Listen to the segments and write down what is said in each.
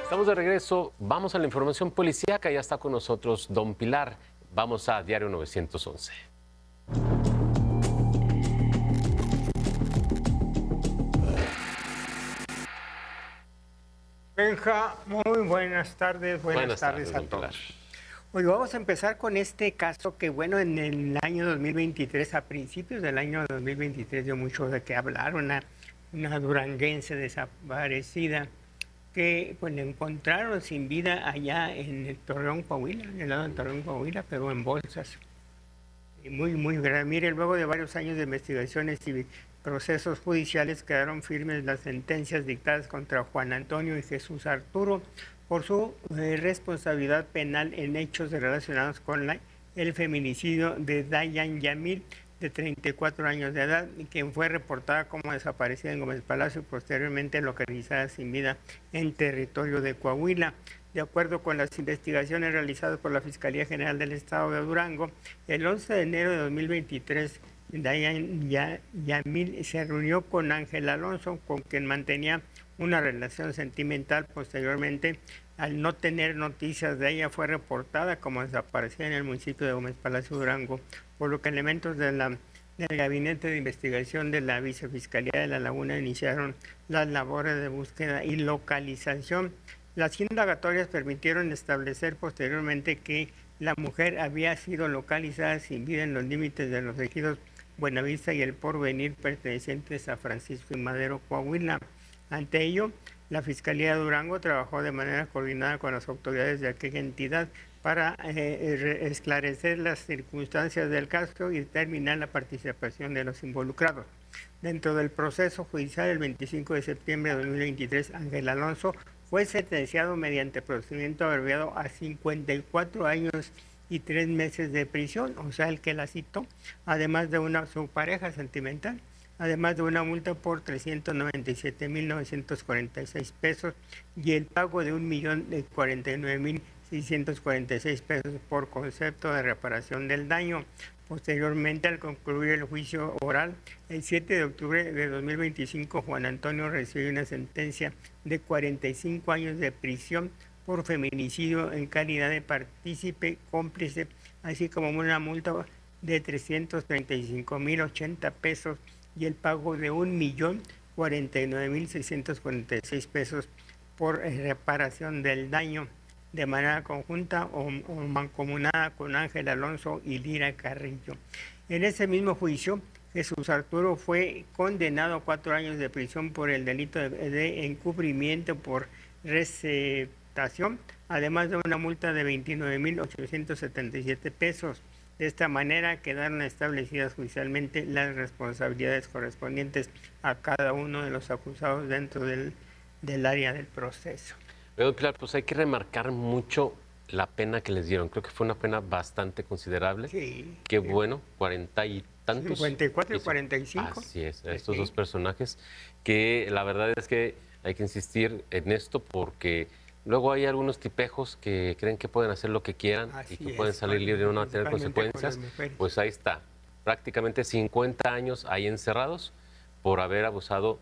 Estamos de regreso, vamos a la información policíaca, ya está con nosotros Don Pilar. Vamos a Diario 911. Benja, muy buenas tardes, buenas tardes a don Pilar. todos. Hoy vamos a empezar con este caso que, bueno, en el año 2023, a principios del año 2023, dio mucho de qué hablar. Una duranguense desaparecida que pues la encontraron sin vida allá en el Torreón, Coahuila, en el lado del Torreón, Coahuila, pero en bolsas. Muy, muy grave. Mire, luego de varios años de investigaciones y procesos judiciales, quedaron firmes las sentencias dictadas contra Juan Antonio y Jesús Arturo por su responsabilidad penal en hechos relacionados con el feminicidio de Dayan Yamil, de 34 años de edad, quien fue reportada como desaparecida en Gómez Palacio y posteriormente localizada sin vida en territorio de Coahuila. De acuerdo con las investigaciones realizadas por la Fiscalía General del Estado de Durango, el 11 de enero de 2023, Dayan Yamil se reunió con Ángel Alonso, con quien mantenía una relación sentimental. Posteriormente, al no tener noticias de ella, fue reportada como desaparecida en el municipio de Gómez Palacio, Durango, por lo que elementos del Gabinete de Investigación de la Vicefiscalía de La Laguna iniciaron las labores de búsqueda y localización. Las indagatorias permitieron establecer posteriormente que la mujer había sido localizada sin vida en los límites de los ejidos Buenavista y El Porvenir, pertenecientes a Francisco y Madero, Coahuila. Ante ello, la Fiscalía de Durango trabajó de manera coordinada con las autoridades de aquella entidad para esclarecer las circunstancias del caso y determinar la participación de los involucrados. Dentro del proceso judicial, el 25 de septiembre de 2023, Ángel Alonso fue sentenciado mediante procedimiento abreviado a 54 años y 3 meses de prisión, o sea, el que la citó, además de su pareja sentimental, además de una multa por 397,946 pesos y el pago de 1,049,646 pesos por concepto de reparación del daño. Posteriormente, al concluir el juicio oral, el 7 de octubre de 2025, Juan Antonio recibió una sentencia de 45 años de prisión por feminicidio en calidad de partícipe cómplice, así como una multa de 335,080 pesos y el pago de 1,049,646 pesos por reparación del daño, de manera conjunta o mancomunada con Ángel Alonso y Lira Carrillo. En ese mismo juicio, Jesús Arturo fue condenado a 4 años de prisión por el delito de encubrimiento por receptación, además de una multa de 29,877 pesos. De esta manera quedaron establecidas judicialmente las responsabilidades correspondientes a cada uno de los acusados dentro del área del proceso. Pero, Pilar, pues hay que remarcar mucho la pena que les dieron. Creo que fue una pena bastante considerable. Sí. Qué bueno, 40 y tantos. 54 y 45. Así es, estos dos personajes que la verdad es que hay que insistir en esto porque luego hay algunos tipejos que creen que pueden hacer lo que quieran y que pueden salir libres y no tener consecuencias. Pues ahí está, prácticamente 50 años ahí encerrados por haber abusado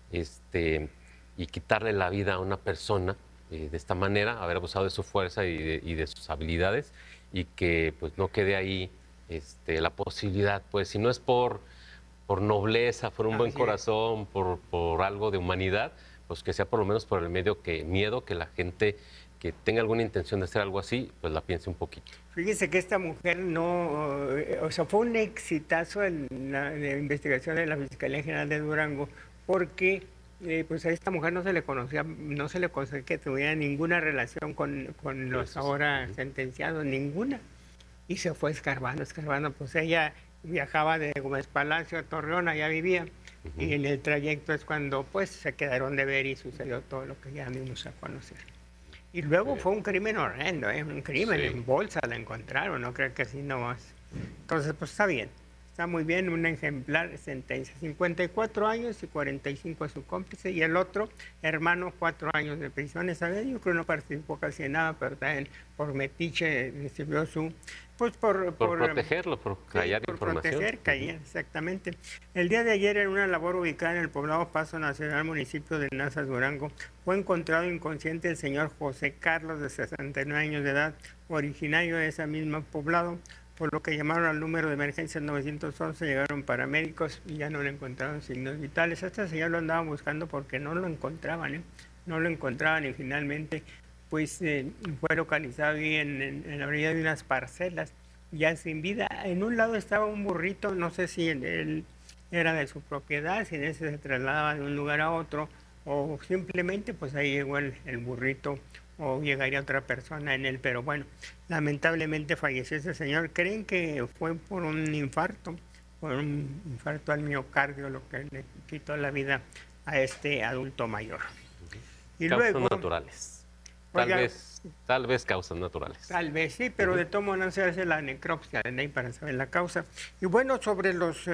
y quitarle la vida a una persona de esta manera, haber abusado de su fuerza y de sus habilidades y que pues no quede ahí la posibilidad, pues si no es por nobleza, por un buen corazón, por algo de humanidad, pues que sea por lo menos por el miedo que la gente que tenga alguna intención de hacer algo así, pues la piense un poquito. Fíjese que esta mujer fue un exitazo en la investigación de la Fiscalía General de Durango, porque pues a esta mujer no se le conocía que tuviera ninguna relación con los ahora sentenciados, ninguna. Y se fue escarbando, pues ella viajaba de Gómez Palacio a Torreón, allá vivía, y en el trayecto es cuando pues se quedaron de ver y sucedió todo lo que ya dimos a conocer. Y luego fue un crimen horrendo, un crimen en bolsa la encontraron, no creo que así nomás. Entonces pues está bien, Está muy bien, un ejemplar sentencia. 54 años y 45 a su cómplice. Y el otro, hermano, 4 años de prisión. Esa vez yo creo no participó casi en nada, pero también por metiche recibió su... Pues por protegerlo, por callar por información. Proteger, callar, exactamente. El día de ayer, en una labor ubicada en el poblado Paso Nacional, municipio de Nazas, Durango, fue encontrado inconsciente el señor José Carlos, de 69 años de edad, originario de ese mismo poblado, por lo que llamaron al número de emergencia 911, llegaron paramédicos y ya no le encontraron signos vitales. Este señor lo andaban buscando porque no lo encontraban, no lo encontraban, y finalmente pues fue localizado ahí en la orilla de unas parcelas, ya sin vida. En un lado estaba un burrito, no sé si él era de su propiedad, si en ese se trasladaba de un lugar a otro, o simplemente pues ahí llegó el burrito, o llegaría otra persona en él, pero bueno, lamentablemente falleció ese señor. Creen que fue por un infarto al miocardio, lo que le quitó la vida a este adulto mayor. Y causas luego, naturales. Tal vez causas naturales. Tal vez sí, pero de todo modo no se hace la necropsia de ahí para saber la causa. Y bueno, sobre los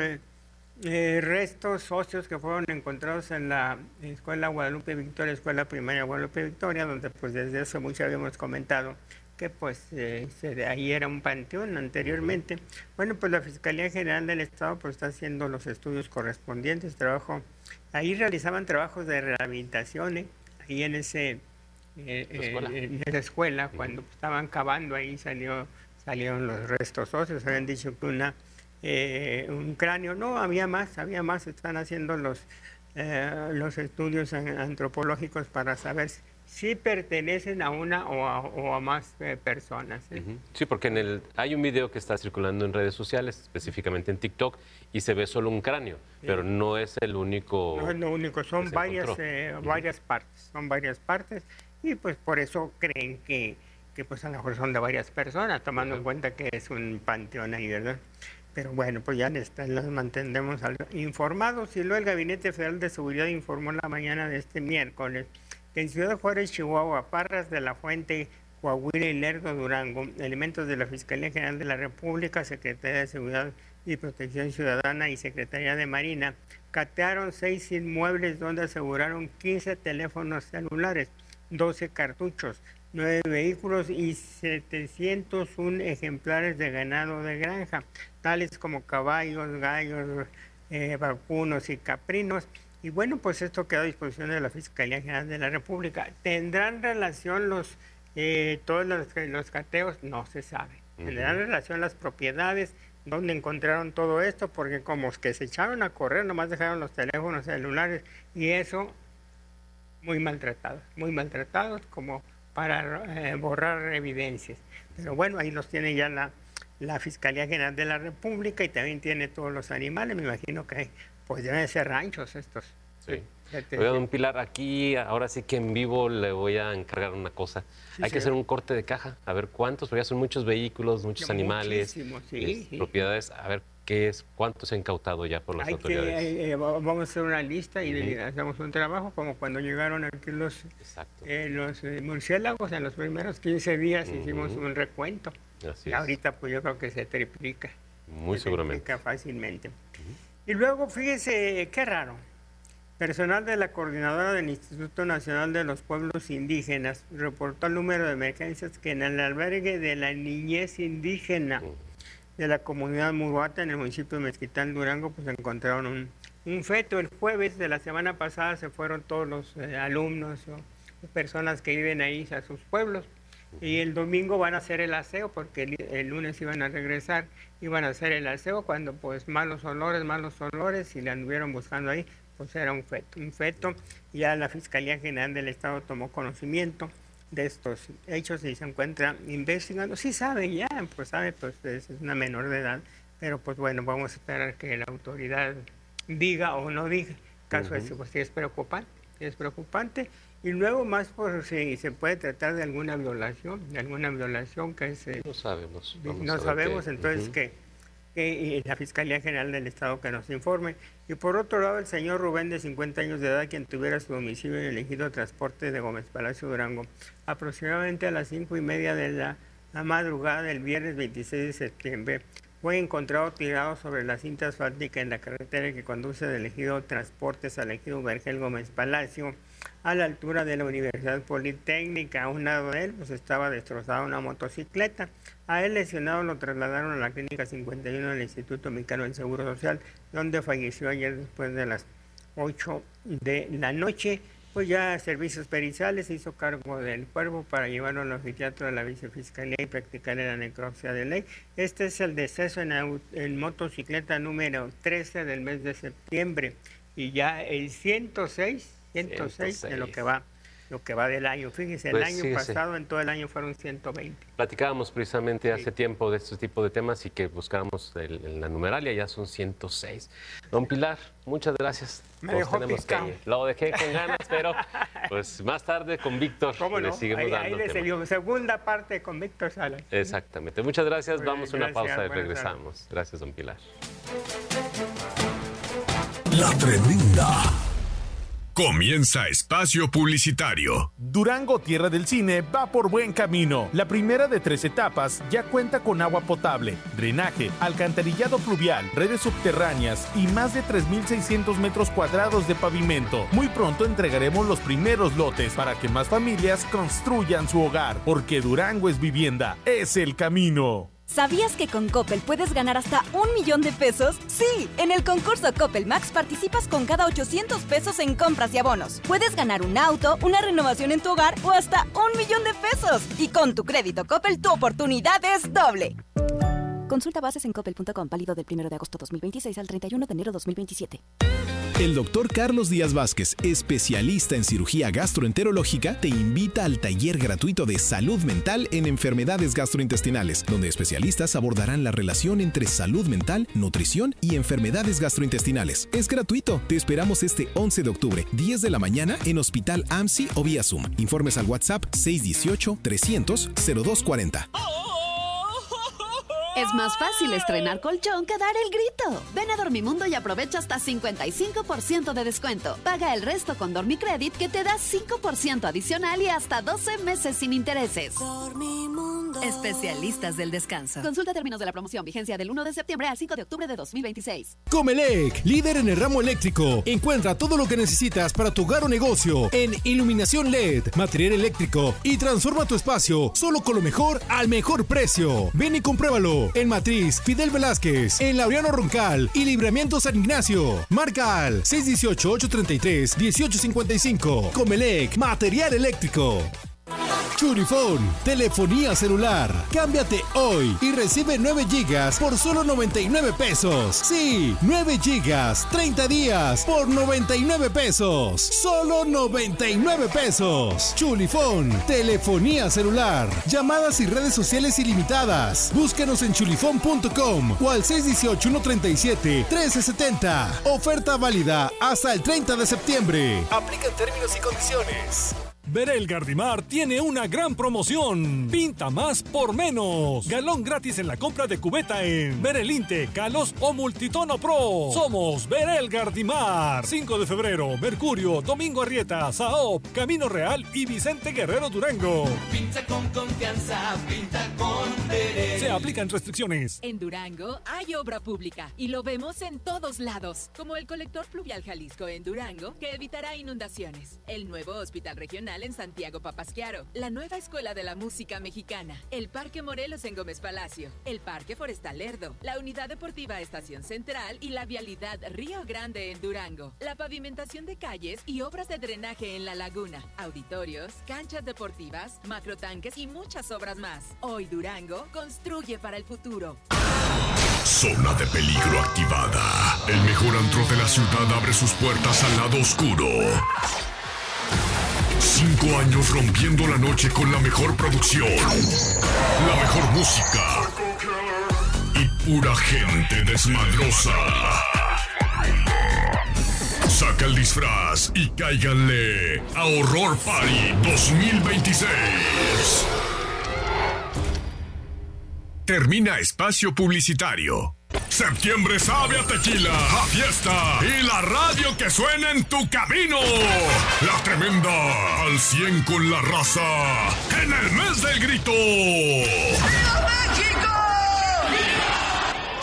restos óseos que fueron encontrados en la Escuela Guadalupe Victoria, Escuela Primaria Guadalupe Victoria, donde pues desde hace mucho habíamos comentado que pues ahí era un panteón anteriormente. Bueno, pues la Fiscalía General del Estado pues está haciendo los estudios correspondientes, ahí realizaban trabajos de rehabilitación, ahí en esa escuela, cuando estaban cavando ahí salieron los restos óseos. Habían dicho que un cráneo, no, había más, están haciendo los estudios antropológicos para saber si pertenecen a una o a más personas. Sí, porque hay un video que está circulando en redes sociales, específicamente en TikTok, y se ve solo un cráneo, pero no es el único. No es lo único, son varias partes, y pues por eso creen que pues a lo mejor son de varias personas, tomando en cuenta que es un panteón ahí, ¿verdad? Pero bueno, pues ya los mantendremos informados. Y luego el Gabinete Federal de Seguridad informó la mañana de este miércoles que en Ciudad Juárez, Chihuahua, Parras de la Fuente, Coahuila y Lerdo, Durango, elementos de la Fiscalía General de la República, Secretaría de Seguridad y Protección Ciudadana y Secretaría de Marina catearon 6 inmuebles donde aseguraron 15 teléfonos celulares, 12 cartuchos, 9 vehículos y 701 ejemplares de ganado de granja, tales como caballos, gallos, vacunos y caprinos. Y bueno, pues esto queda a disposición de la Fiscalía General de la República. ¿Tendrán relación todos los cateos? No se sabe. ¿Tendrán relación las propiedades? ¿Dónde encontraron todo esto? Porque como que se echaron a correr, nomás dejaron los teléfonos celulares y eso, muy maltratados como para borrar evidencias. Pero bueno, ahí los tiene ya la Fiscalía General de la República, y también tiene todos los animales. Me imagino que pues deben ser ranchos estos. Sí. Oiga, don Pilar, aquí ahora sí que en vivo le voy a encargar una cosa. Sí, hay que hacer un corte de caja, a ver cuántos, porque ya son muchos vehículos, muchos animales, propiedades, a ver cuántos se han incautado ya por las autoridades. Vamos a hacer una lista y hacemos un trabajo, como cuando llegaron aquí los murciélagos. En los primeros 15 días hicimos un recuento. Así es. Ahorita pues yo creo que se triplica. Muy seguramente. Se triplica fácilmente. Y luego, fíjese, qué raro. Personal de la Coordinadora del Instituto Nacional de los Pueblos Indígenas reportó el número de emergencias que en el albergue de la niñez indígena de la comunidad Muruata, en el municipio de Mezquitán, Durango, pues encontraron un feto. El jueves de la semana pasada se fueron todos los alumnos o personas que viven ahí a sus pueblos. Y el domingo van a hacer el aseo, porque el lunes iban a regresar, iban a hacer el aseo cuando pues malos olores, y le anduvieron buscando ahí, pues era un feto. Ya la Fiscalía General del Estado tomó conocimiento de estos hechos y se encuentra investigando. Sí sabe pues es una menor de edad, pero pues bueno, vamos a esperar que la autoridad diga o no diga. Caso ese, pues sí es preocupante. Y luego más por si se puede tratar de alguna violación que es... no sabemos. No sabemos, entonces que la Fiscalía General del Estado que nos informe. Y por otro lado, el señor Rubén, de 50 años de edad, quien tuviera su domicilio en el ejido Transporte de Gómez Palacio, Durango, aproximadamente a las 5:30 de la madrugada del viernes 26 de septiembre, fue encontrado tirado sobre la cinta asfáltica en la carretera que conduce del ejido Transportes al ejido Vergel Gómez Palacio, a la altura de la Universidad Politécnica. A un lado de él pues estaba destrozada una motocicleta. A él lesionado lo trasladaron a la Clínica 51 del Instituto Mexicano del Seguro Social, donde falleció ayer después de las 8 de la noche. Pues ya Servicios Periciales se hizo cargo del cuerpo para llevarlo al anfiteatro de la Vicefiscalía y practicar la necropsia de ley. Este es el deceso en motocicleta número 13 del mes de septiembre y ya el 106 de lo que va del año. Fíjese, pues, el año pasado, en todo el año fueron 120. Platicábamos precisamente hace tiempo de este tipo de temas y que buscábamos en la numeralia, ya son 106. Don Pilar, muchas gracias. Me dejó picado. Lo dejé con ganas, pero pues más tarde con Víctor le seguimos dando le seguimos. Segunda parte con Víctor Salas. Exactamente. Muchas gracias. Vamos a una pausa y regresamos. Gracias, don Pilar. La Tremenda. Comienza espacio publicitario. Durango, tierra del cine, va por buen camino. La primera de 3 etapas ya cuenta con agua potable, drenaje, alcantarillado pluvial, redes subterráneas y más de 3,600 metros cuadrados de pavimento. Muy pronto entregaremos los primeros lotes para que más familias construyan su hogar, porque Durango es vivienda, es el camino. ¿Sabías que con Coppel puedes ganar hasta 1,000,000 de pesos? ¡Sí! En el concurso Coppel Max participas con cada 800 pesos en compras y abonos. Puedes ganar un auto, una renovación en tu hogar o hasta 1,000,000 de pesos. Y con tu crédito Coppel, tu oportunidad es doble. Consulta bases en coppel.com, válido del 1 de agosto 2026 al 31 de enero 2027. El doctor Carlos Díaz Vázquez, especialista en cirugía gastroenterológica, te invita al taller gratuito de salud mental en enfermedades gastrointestinales, donde especialistas abordarán la relación entre salud mental, nutrición y enfermedades gastrointestinales. Es gratuito. Te esperamos este 11 de octubre, 10 de la mañana, en Hospital AMSI o vía Zoom. Informes al WhatsApp 618-300-0240. Es más fácil estrenar colchón que dar el grito. Ven a Dormimundo y aprovecha hasta 55% de descuento. Paga el resto con Dormicredit, que te da 5% adicional y hasta 12 meses sin intereses. Dormimundo. Especialistas del descanso. Consulta términos de la promoción. Vigencia del 1 de septiembre al 5 de octubre de 2026. Comelec, líder en el ramo eléctrico. Encuentra todo lo que necesitas para tu hogar o negocio en iluminación LED, material eléctrico y transforma tu espacio solo con lo mejor al mejor precio. Ven y compruébalo. En Matriz, Fidel Velázquez, en Laureano Roncal y Libramiento San Ignacio. Marca al 618-833-1855. Comelec, material eléctrico. Churifón, telefonía celular. Cámbiate hoy y recibe 9 gigas por solo 99 pesos. Sí, 9 gigas, 30 días por 99 pesos. Solo 99 pesos. Chulifón, telefonía celular. Llamadas y redes sociales ilimitadas. Búscanos en chulifón.com o al 618-137-1370. Oferta válida hasta el 30 de septiembre. Aplican términos y condiciones. Verel Gardimar tiene una gran promoción. Pinta más por menos. Galón gratis en la compra de cubeta en Verelinte, Calos o Multitono Pro. Somos Verel Gardimar. 5 de febrero, Mercurio, Domingo Arrieta, Saop, Camino Real y Vicente Guerrero Durango. Pinta con confianza, pinta con Verel. Se aplican restricciones. En Durango hay obra pública y lo vemos en todos lados, como el colector pluvial Jalisco en Durango, que evitará inundaciones. El nuevo hospital regional en Santiago Papasquiaro, la nueva Escuela de la Música Mexicana, el Parque Morelos en Gómez Palacio, el Parque Forestal Lerdo, la Unidad Deportiva Estación Central y la Vialidad Río Grande en Durango, la pavimentación de calles y obras de drenaje en la laguna, auditorios, canchas deportivas, macrotanques y muchas obras más. Hoy Durango construye para el futuro. Zona de peligro activada. El mejor antro de la ciudad abre sus puertas al lado oscuro. 5 años rompiendo la noche con la mejor producción, la mejor música y pura gente desmadrosa. Saca el disfraz y cáiganle a Horror Party 2026. Termina espacio publicitario. Septiembre sabe a tequila, a fiesta y la radio que suena en tu camino. La Tremenda, al 100 con la raza, en el mes del grito. ¡Viva México!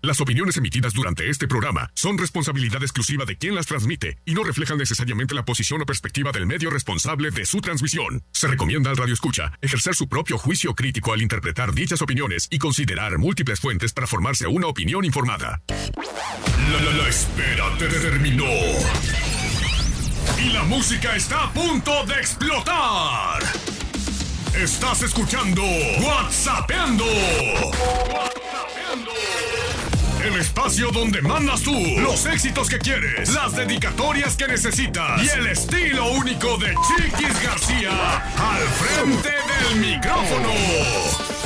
Las opiniones emitidas durante este programa son responsabilidad exclusiva de quien las transmite y no reflejan necesariamente la posición o perspectiva del medio responsable de su transmisión. Se recomienda al radioescucha ejercer su propio juicio crítico al interpretar dichas opiniones y considerar múltiples fuentes para formarse una opinión informada. La espera terminó. Y la música está a punto de explotar. Estás escuchando WhatsAppeando. El espacio donde mandas tú los éxitos que quieres, las dedicatorias que necesitas y el estilo único de Chiquis García al frente del micrófono.